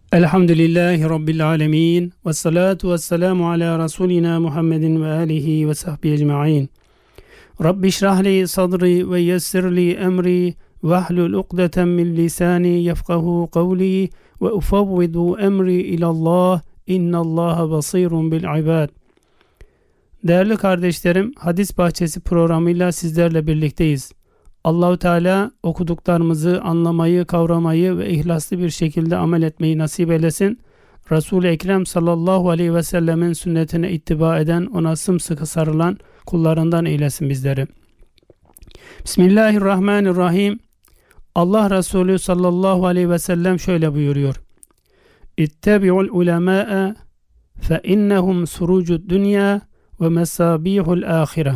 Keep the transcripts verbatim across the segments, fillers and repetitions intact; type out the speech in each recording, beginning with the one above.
Elhamdülillahi Rabbil alemin. Ve salatu ve selamu ala Resulina Muhammedin ve alihi ve sahbihi ecma'in. Rabbi şrahli sadri ve yessirli emri ve ahlul uqdeten min lisani yefkahu kavli ve ufavvidu emri ilallah. İnnallaha basirun bil ibad. Değerli kardeşlerim, Hadis Bahçesi programıyla sizlerle birlikteyiz. Allahu Teala okuduklarımızı anlamayı, kavramayı ve ihlaslı bir şekilde amel etmeyi nasip eylesin. Resul-i Ekrem sallallahu aleyhi ve sellemin sünnetine ittiba eden, ona sımsıkı sarılan kullarından eylesin bizleri. Bismillahirrahmanirrahim. Allah Resulü sallallahu aleyhi ve sellem şöyle buyuruyor. İttebi'ul ulemâ'e fe innehum surucud dünya ve mesabihul âhire.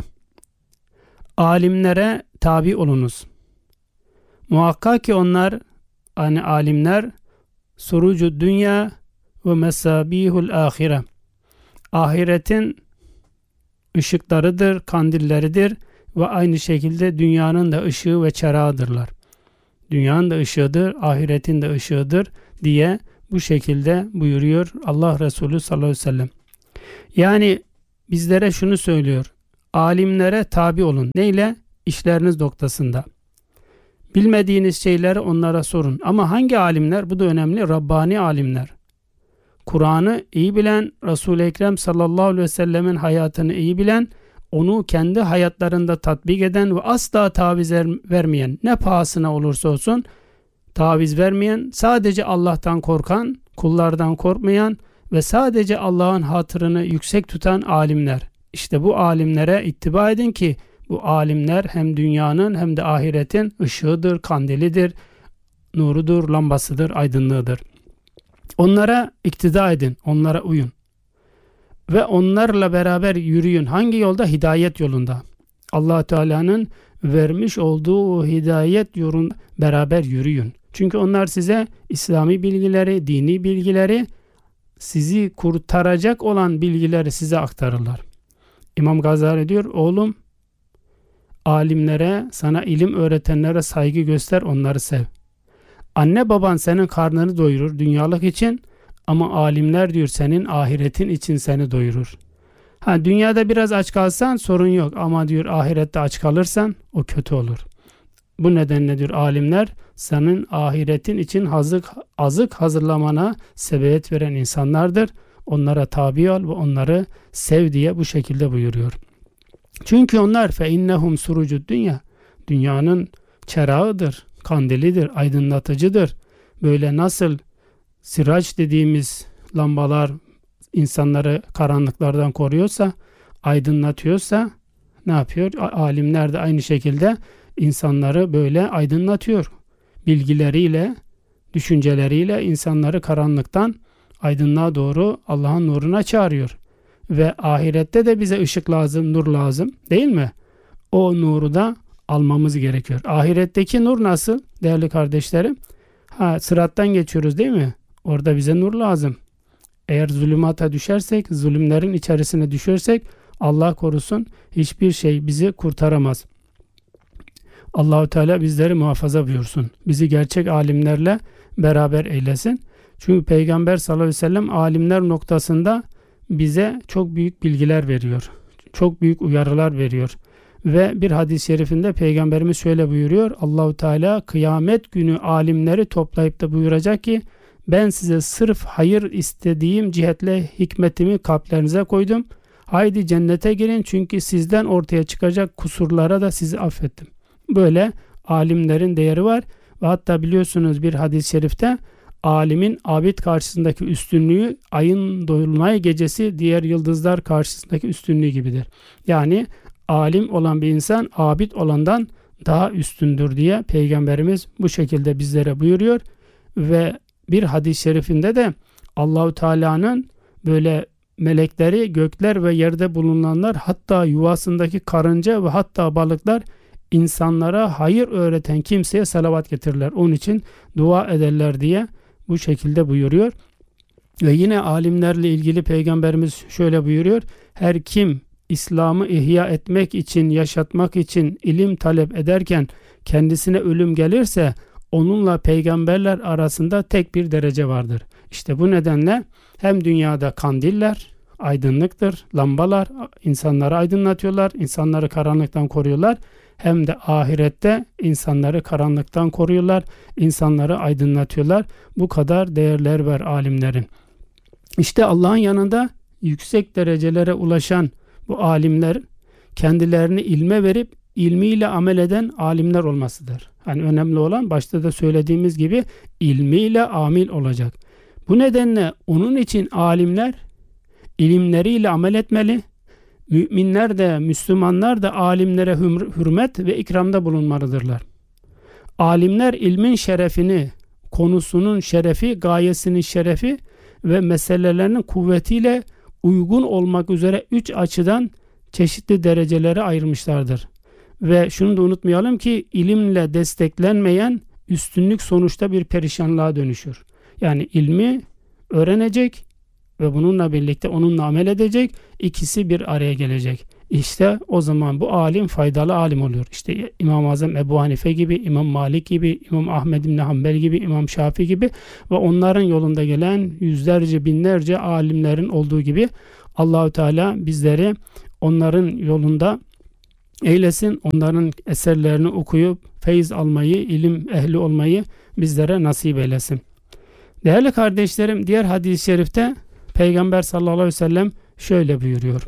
Alimlere tabi olunuz. Muhakkak ki onlar, yani alimler, surucu dünya ve mesabihul ahire, ahiretin ışıklarıdır, kandilleridir ve aynı şekilde dünyanın da ışığı ve çerağıdırlar. Dünyanın da ışığıdır, ahiretin de ışığıdır diye bu şekilde buyuruyor Allah Resulü sallallahu aleyhi ve sellem. Yani bizlere şunu söylüyor. Alimlere tabi olun. Neyle? İşleriniz noktasında. Bilmediğiniz şeyleri onlara sorun. Ama hangi alimler? Bu da önemli. Rabbani alimler. Kur'an'ı iyi bilen, Resul-i Ekrem sallallahu aleyhi ve sellemin hayatını iyi bilen, onu kendi hayatlarında tatbik eden ve asla taviz vermeyen, ne pahasına olursa olsun taviz vermeyen, sadece Allah'tan korkan, kullardan korkmayan ve sadece Allah'ın hatırını yüksek tutan alimler. İşte bu alimlere ittiba edin ki bu alimler hem dünyanın hem de ahiretin ışığıdır, kandilidir, nurudur, lambasıdır, aydınlığıdır. Onlara iktida edin, onlara uyun. Ve onlarla beraber yürüyün. Hangi yolda? Hidayet yolunda. Allah Teala'nın vermiş olduğu hidayet yolunda beraber yürüyün. Çünkü onlar size İslami bilgileri, dini bilgileri, sizi kurtaracak olan bilgileri size aktarırlar. İmam Gazali diyor, oğlum, alimlere, sana ilim öğretenlere saygı göster, onları sev. Anne baban senin karnını doyurur dünyalık için, ama alimler diyor senin ahiretin için seni doyurur. Ha, dünyada biraz aç kalsan sorun yok, ama diyor ahirette aç kalırsan o kötü olur. Bu nedenle diyor alimler senin ahiretin için hazık, azık hazırlamana sebebiyet veren insanlardır. Onlara tabi ol ve onları sev diye bu şekilde buyuruyor. Çünkü onlar fe innehum surucud dünya, dünyanın çerağıdır, kandilidir, aydınlatıcıdır. Böyle nasıl siraç dediğimiz lambalar insanları karanlıklardan koruyorsa, aydınlatıyorsa, ne yapıyor? Alimler de aynı şekilde insanları böyle aydınlatıyor. Bilgileriyle, düşünceleriyle insanları karanlıktan aydınlığa doğru Allah'ın nuruna çağırıyor. Ve ahirette de bize ışık lazım, nur lazım, değil mi? O nuru da almamız gerekiyor. Ahiretteki nur nasıl değerli kardeşlerim? Ha, sırattan geçiyoruz değil mi? Orada bize nur lazım. Eğer zulümata düşersek, zulümlerin içerisine düşersek, Allah korusun, hiçbir şey bizi kurtaramaz. Allah-u Teala bizleri muhafaza buyursun. Bizi gerçek alimlerle beraber eylesin. Çünkü Peygamber sallallahu aleyhi ve sellem alimler noktasında bize çok büyük bilgiler veriyor. Çok büyük uyarılar veriyor. Ve bir hadis-i şerifinde Peygamberimiz şöyle buyuruyor. Allah-u Teala kıyamet günü alimleri toplayıp da buyuracak ki ben size sırf hayır istediğim cihetle hikmetimi kalplerinize koydum. Haydi cennete girin çünkü sizden ortaya çıkacak kusurlara da sizi affettim. Böyle alimlerin değeri var. Ve hatta biliyorsunuz bir hadis-i şerifte alimin abid karşısındaki üstünlüğü ayın dolunay gecesi diğer yıldızlar karşısındaki üstünlüğü gibidir. Yani alim olan bir insan abid olandan daha üstündür diye Peygamberimiz bu şekilde bizlere buyuruyor. Ve bir hadis-i şerifinde de Allah-u Teala'nın böyle melekleri, gökler ve yerde bulunanlar, hatta yuvasındaki karınca ve hatta balıklar insanlara hayır öğreten kimseye salavat getirirler. Onun için dua ederler diye bu şekilde buyuruyor. Ve yine alimlerle ilgili Peygamberimiz şöyle buyuruyor. Her kim İslam'ı ihya etmek için, yaşatmak için ilim talep ederken kendisine ölüm gelirse onunla peygamberler arasında tek bir derece vardır. İşte bu nedenle hem dünyada kandiller, aydınlıktır, lambalar insanları aydınlatıyorlar, insanları karanlıktan koruyorlar. Hem de ahirette insanları karanlıktan koruyorlar, insanları aydınlatıyorlar. Bu kadar değerler var alimlerin. İşte Allah'ın yanında yüksek derecelere ulaşan bu alimler kendilerini ilme verip ilmiyle amel eden alimler olmasıdır. Hani önemli olan başta da söylediğimiz gibi ilmiyle amil olacak. Bu nedenle onun için alimler ilimleriyle amel etmeli. Müminler de Müslümanlar da alimlere hürmet ve ikramda bulunmalıdırlar. Alimler ilmin şerefini, konusunun şerefi, gayesinin şerefi ve meselelerinin kuvvetiyle uygun olmak üzere üç açıdan çeşitli derecelere ayırmışlardır. Ve şunu da unutmayalım ki ilimle desteklenmeyen üstünlük sonuçta bir perişanlığa dönüşür. Yani ilmi öğrenecek ve bununla birlikte onunla amel edecek, ikisi bir araya gelecek. İşte o zaman bu alim faydalı alim oluyor. İşte İmam-ı Azam Ebu Hanife gibi, İmam Malik gibi, İmam Ahmed İbni Hanbel gibi, İmam Şafii gibi ve onların yolunda gelen yüzlerce binlerce alimlerin olduğu gibi Allahu Teala bizleri onların yolunda eylesin. Onların eserlerini okuyup feyiz almayı, ilim ehli olmayı bizlere nasip eylesin. Değerli kardeşlerim, diğer hadis-i şerifte Peygamber sallallahu aleyhi ve sellem şöyle buyuruyor.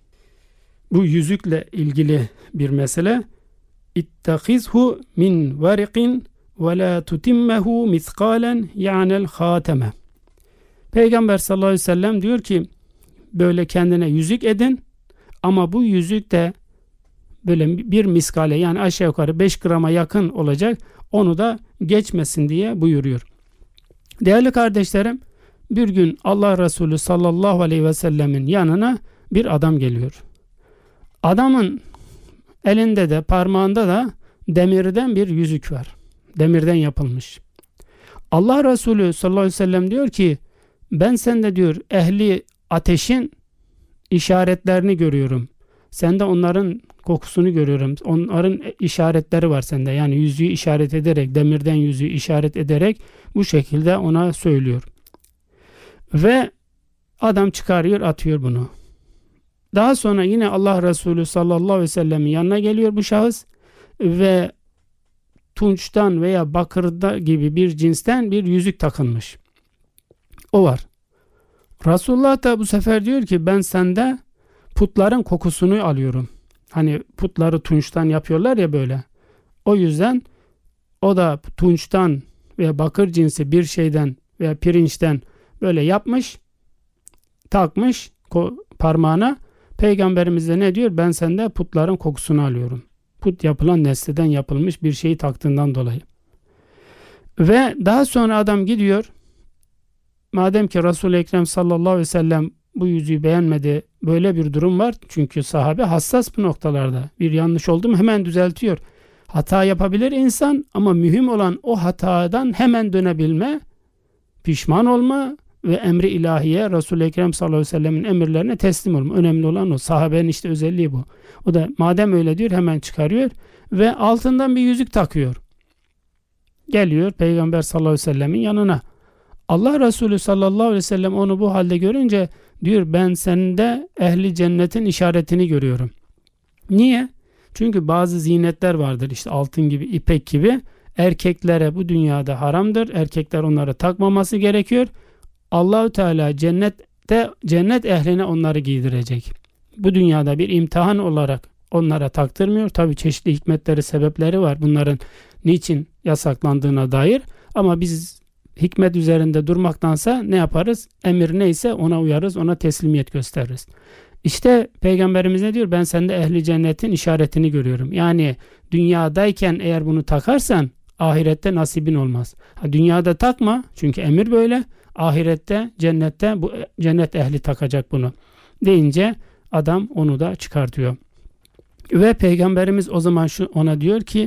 Bu yüzükle ilgili bir mesele. İttakizhu min variqin ve la tutimmehu miskalen ya'nel hateme. Peygamber sallallahu aleyhi ve sellem diyor ki böyle kendine yüzük edin ama bu yüzük de böyle bir miskale yani aşağı yukarı beş grama yakın olacak, onu da geçmesin diye buyuruyor. Değerli kardeşlerim, bir gün Allah Resulü sallallahu aleyhi ve sellemin yanına bir adam geliyor. Adamın elinde de parmağında da demirden bir yüzük var. Demirden yapılmış. Allah Resulü sallallahu aleyhi ve sellem diyor ki ben sende diyor ehli ateşin işaretlerini görüyorum. Sende onların kokusunu görüyorum. Onların işaretleri var sende. Yani yüzüğü işaret ederek, demirden yüzüğü işaret ederek bu şekilde ona söylüyor. Ve adam çıkarıyor, atıyor bunu. Daha sonra yine Allah Resulü sallallahu aleyhi ve sellemin yanına geliyor bu şahıs ve tunçtan veya bakırda gibi bir cinsten bir yüzük takılmış. O var. Resulullah da bu sefer diyor ki ben sende putların kokusunu alıyorum. Hani putları tunçtan yapıyorlar ya böyle. O yüzden o da tunçtan veya bakır cinsi bir şeyden veya pirinçten böyle yapmış, takmış parmağına. Peygamberimiz de ne diyor? Ben sende putların kokusunu alıyorum. Put yapılan nesneden yapılmış bir şeyi taktığından dolayı. Ve daha sonra adam gidiyor. Madem ki Resul-i Ekrem sallallahu aleyhi ve sellem bu yüzüğü beğenmedi, böyle bir durum var. Çünkü sahabe hassas bu noktalarda. Bir yanlış oldu mu hemen düzeltiyor. Hata yapabilir insan ama mühim olan o hatadan hemen dönebilme, pişman olma ve emri ilahiye Resul-i Ekrem sallallahu aleyhi ve sellemin emirlerine teslim olma. Önemli olan o. Sahabenin işte özelliği bu. O da madem öyle diyor hemen çıkarıyor ve altından bir yüzük takıyor. Geliyor Peygamber sallallahu aleyhi ve sellemin yanına. Allah Resulü sallallahu aleyhi ve sellem onu bu halde görünce diyor ben sende ehli cennetin işaretini görüyorum. Niye? Çünkü bazı zinetler vardır işte altın gibi, ipek gibi. Erkeklere bu dünyada haramdır. Erkekler onları takmaması gerekiyor. Allahu Teala cennette cennet ehline onları giydirecek. Bu dünyada bir imtihan olarak onlara taktırmıyor. Tabii çeşitli hikmetleri, sebepleri var bunların niçin yasaklandığına dair. Ama biz hikmet üzerinde durmaktansa ne yaparız? Emir neyse ona uyarız, ona teslimiyet gösteririz. İşte Peygamberimiz ne diyor? Ben sende ehli cennetin işaretini görüyorum. Yani dünyadayken eğer bunu takarsan ahirette nasibin olmaz. Ha, dünyada takma çünkü emir böyle. Ahirette, cennette bu cennet ehli takacak bunu. Deyince adam onu da çıkartıyor. Ve Peygamberimiz o zaman şu ona diyor ki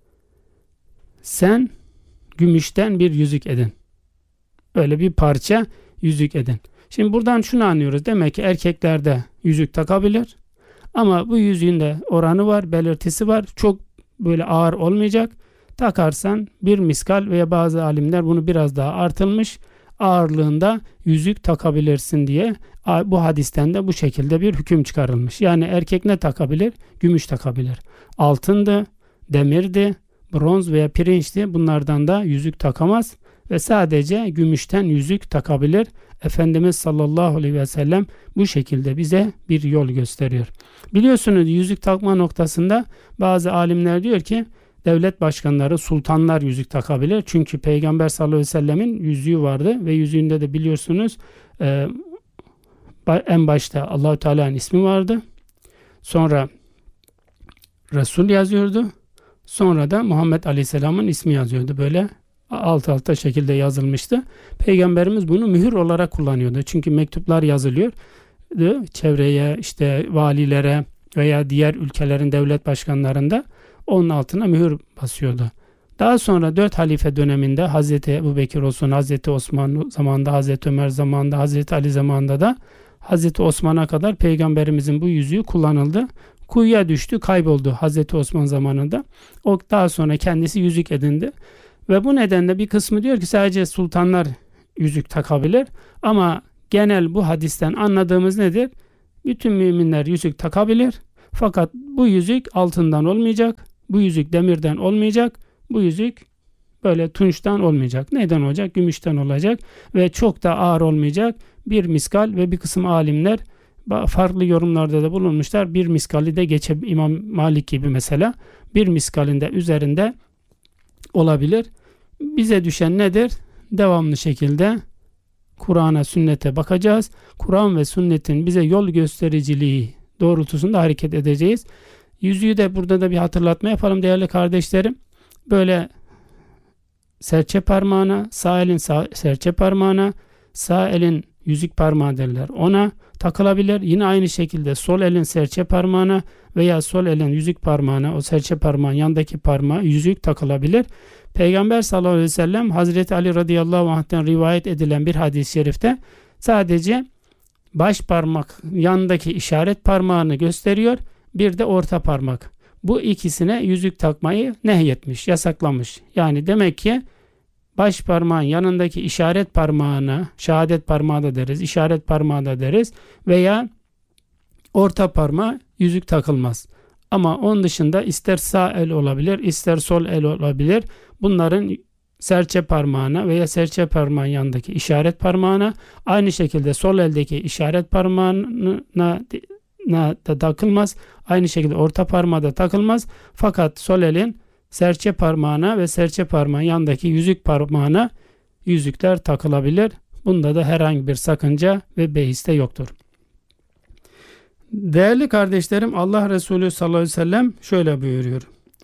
sen gümüşten bir yüzük edin. Öyle bir parça yüzük edin. Şimdi buradan şunu anlıyoruz. Demek ki erkeklerde yüzük takabilir. Ama bu yüzüğün de oranı var, belirtisi var. Çok böyle ağır olmayacak. Takarsan bir miskal veya bazı alimler bunu biraz daha artılmış ağırlığında yüzük takabilirsin diye bu hadisten de bu şekilde bir hüküm çıkarılmış. Yani erkek ne takabilir? Gümüş takabilir. Altındı, demirdi, bronz veya pirinçti. Bunlardan da yüzük takamaz ve sadece gümüşten yüzük takabilir. Efendimiz sallallahu aleyhi ve sellem bu şekilde bize bir yol gösteriyor. Biliyorsunuz yüzük takma noktasında bazı alimler diyor ki devlet başkanları, sultanlar yüzük takabilir. Çünkü Peygamber sallallahu aleyhi ve sellemin yüzüğü vardı ve yüzüğünde de biliyorsunuz e, en başta Allah-u Teala'nın ismi vardı. Sonra Resul yazıyordu. Sonra da Muhammed Aleyhisselam'ın ismi yazıyordu. Böyle alt alta şekilde yazılmıştı. Peygamberimiz bunu mühür olarak kullanıyordu. Çünkü mektuplar yazılıyor. Çevreye, işte valilere veya diğer ülkelerin devlet başkanlarında onun altına mühür basıyordu. Daha sonra dört halife döneminde Hazreti Ebubekir olsun, Hazreti Osman zamanında, Hazreti Ömer zamanında, Hazreti Ali zamanında da Hazreti Osman'a kadar Peygamberimizin bu yüzüğü kullanıldı. Kuyuya düştü, kayboldu Hazreti Osman zamanında. O daha sonra kendisi yüzük edindi. Ve bu nedenle bir kısmı diyor ki sadece sultanlar yüzük takabilir. Ama genel bu hadisten anladığımız nedir? Bütün müminler yüzük takabilir. Fakat bu yüzük altından olmayacak. Bu yüzük demirden olmayacak. Bu yüzük böyle tunçtan olmayacak. Neyden olacak? Gümüşten olacak. Ve çok da ağır olmayacak. Bir miskal ve bir kısım alimler farklı yorumlarda da bulunmuşlar. Bir miskali de geçe İmam Malik gibi mesela bir miskalinde üzerinde olabilir. Bize düşen nedir? Devamlı şekilde Kur'an'a, sünnete bakacağız. Kur'an ve sünnetin bize yol göstericiliği doğrultusunda hareket edeceğiz. Yüzüğü de burada da bir hatırlatma yapalım değerli kardeşlerim. Böyle serçe parmağına, sağ elin sağ, serçe parmağına, sağ elin yüzük parmağı derler. Ona takılabilir. Yine aynı şekilde sol elin serçe parmağına veya sol elin yüzük parmağına, o serçe parmağın yandaki parmağı yüzük takılabilir. Peygamber sallallahu aleyhi ve sellem Hazreti Ali radıyallahu anh'ten rivayet edilen bir hadis-i şerifte sadece baş parmak yandaki işaret parmağını gösteriyor. Bir de orta parmak. Bu ikisine yüzük takmayı nehyetmiş, yasaklamış. Yani demek ki baş parmağın yanındaki işaret parmağına, şehadet parmağı da deriz, işaret parmağı da deriz veya orta parmağa yüzük takılmaz. Ama onun dışında ister sağ el olabilir, ister sol el olabilir. Bunların serçe parmağına veya serçe parmağın yanındaki işaret parmağına, aynı şekilde sol eldeki işaret parmağına da takılmaz. Aynı şekilde orta parmağa da takılmaz. Fakat sol elin serçe parmağına ve serçe parmağın yanındaki yüzük parmağına yüzükler takılabilir. Bunda da herhangi bir sakınca ve behis de yoktur. Değerli kardeşlerim, Allah Resulü sallallahu aleyhi ve sellem şöyle buyuruyor.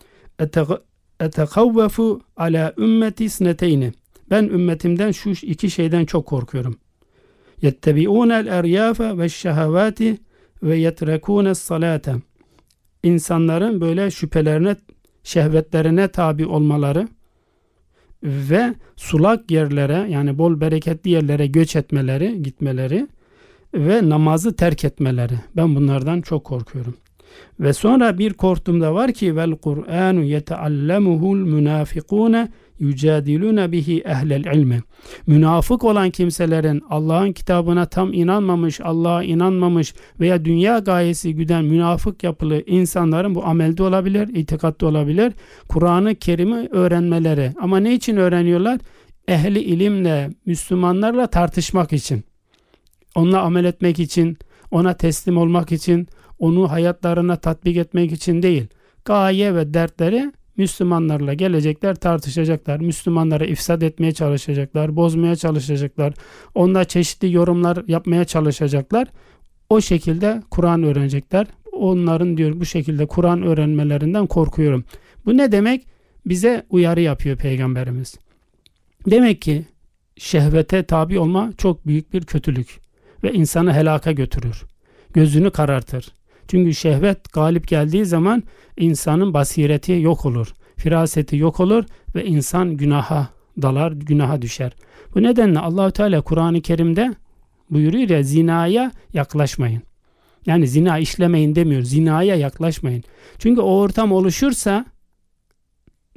Etekavvefu ala ümmeti sneteyni. Ben ümmetimden şu iki şeyden çok korkuyorum. Yettebi'ûnel eryâfe ve şehevâti ve yetrekûnes salâte. İnsanların böyle şüphelerine, şehvetlerine tabi olmaları ve sulak yerlere, yani bol bereketli yerlere göç etmeleri, gitmeleri ve namazı terk etmeleri. Ben bunlardan çok korkuyorum. Ve sonra bir korkum da var ki vel Kur'anu yeteallemuhul münafikune yücadilune bihi ehlel ilmi. Münafık olan kimselerin Allah'ın kitabına tam inanmamış, Allah'a inanmamış veya dünya gayesi güden münafık yapılı insanların bu amelde olabilir, itikatta olabilir. Kur'an-ı Kerim'i öğrenmeleri. Ama ne için öğreniyorlar? Ehli ilimle, Müslümanlarla tartışmak için. Onunla amel etmek için, ona teslim olmak için, onu hayatlarına tatbik etmek için değil. Gaye ve dertleri Müslümanlarla gelecekler, tartışacaklar. Müslümanları ifsad etmeye çalışacaklar, bozmaya çalışacaklar. Onda çeşitli yorumlar yapmaya çalışacaklar. O şekilde Kur'an öğrenecekler. Onların diyor bu şekilde Kur'an öğrenmelerinden korkuyorum. Bu ne demek? Bize uyarı yapıyor Peygamberimiz. Demek ki şehvete tabi olma çok büyük bir kötülük ve insanı helaka götürür. Gözünü karartır. Çünkü şehvet galip geldiği zaman insanın basireti yok olur. Firaseti yok olur ve insan günaha dalar, günaha düşer. Bu nedenle Allah-u Teala Kur'an-ı Kerim'de buyuruyor ya, zinaya yaklaşmayın. Yani zina işlemeyin demiyor. Zinaya yaklaşmayın. Çünkü o ortam oluşursa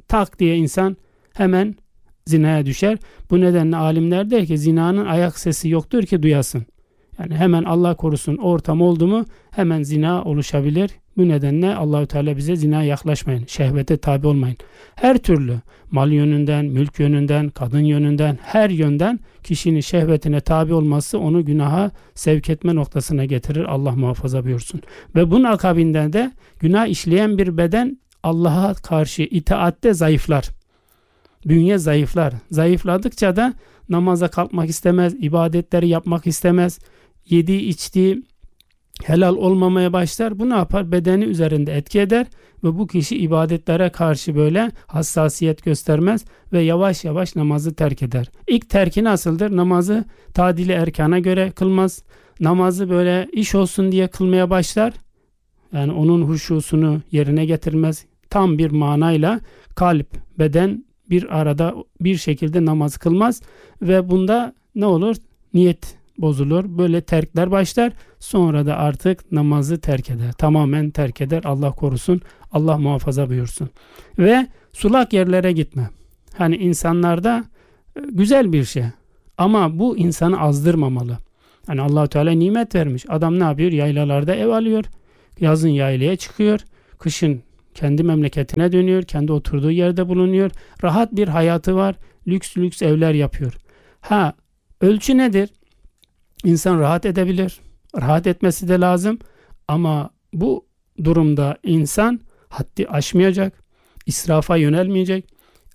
tak diye insan hemen zinaya düşer. Bu nedenle alimler der ki zinanın ayak sesi yoktur ki duyasın. Yani hemen Allah korusun ortam oldu mu hemen zina oluşabilir. Bu nedenle Allahü Teala bize zina yaklaşmayın. Şehvete tabi olmayın. Her türlü mal yönünden, mülk yönünden, kadın yönünden, her yönden kişinin şehvetine tabi olması onu günaha sevk etme noktasına getirir. Allah muhafaza buyursun. Ve bunun akabinden de günah işleyen bir beden Allah'a karşı itaatte zayıflar. Bünye zayıflar. Zayıfladıkça da namaza kalkmak istemez, ibadetleri yapmak istemez. Yediği içtiği helal olmamaya başlar. Bu ne yapar? Bedeni üzerinde etki eder ve bu kişi ibadetlere karşı böyle hassasiyet göstermez ve yavaş yavaş namazı terk eder. İlk terki nasıldır? Namazı tadili erkana göre kılmaz. Namazı böyle iş olsun diye kılmaya başlar. Yani onun huşusunu yerine getirmez. Tam bir manayla kalp, beden bir arada bir şekilde namaz kılmaz ve bunda ne olur? Niyet bozulur. Böyle terkler başlar. Sonra da artık namazı terk eder. Tamamen terk eder. Allah korusun. Allah muhafaza buyursun. Ve sulak yerlere gitme. Hani insanlarda güzel bir şey. Ama bu insanı azdırmamalı. Hani Allah-u Teala nimet vermiş. Adam ne yapıyor? Yaylalarda ev alıyor. Yazın yaylaya çıkıyor. Kışın kendi memleketine dönüyor. Kendi oturduğu yerde bulunuyor. Rahat bir hayatı var. Lüks lüks evler yapıyor. Ha, ölçü nedir? İnsan rahat edebilir. Rahat etmesi de lazım. Ama bu durumda insan haddi aşmayacak. İsrafa yönelmeyecek.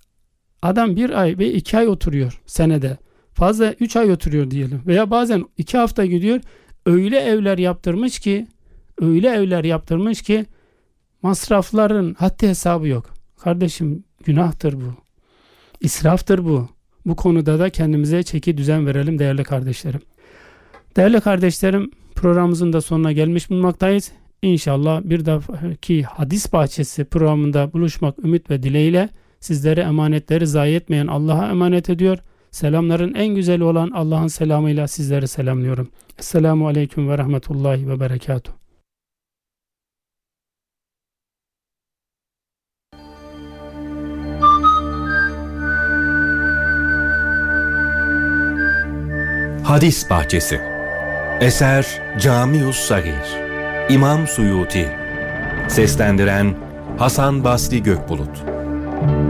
Adam bir ay ve iki ay oturuyor senede. Fazla üç ay oturuyor diyelim. Veya bazen iki hafta gidiyor. Öyle evler yaptırmış ki öyle evler yaptırmış ki masrafların haddi hesabı yok. Kardeşim günahtır bu. İsraftır bu. Bu konuda da kendimize çeki düzen verelim değerli kardeşlerim. Değerli kardeşlerim, programımızın da sonuna gelmiş bulunmaktayız. İnşallah bir dahaki Hadis Bahçesi programında buluşmak ümit ve dileğiyle sizlere emanetleri zayi etmeyen Allah'a emanet ediyor. Selamların en güzeli olan Allah'ın selamıyla sizleri selamlıyorum. Esselamu Aleyküm ve Rahmetullahi ve Berekatuhu. Hadis Bahçesi. Eser Camius Sagir. İmam Suyuti. Seslendiren Hasan Basri Gökbulut.